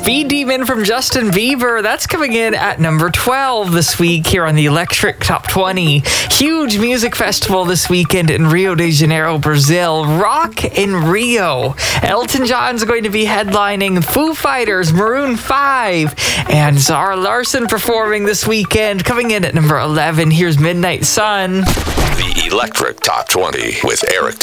Speed Demon from Justin Bieber. That's coming in at number 12 this week here on the Electric Top 20. Huge music festival this weekend in Rio de Janeiro, Brazil. Rock in Rio. Elton John's going to be headlining, Foo Fighters, Maroon 5, and Zara Larsson performing this weekend. Coming in at number 11, here's Midnight Sun. The Electric Top 20 with Eric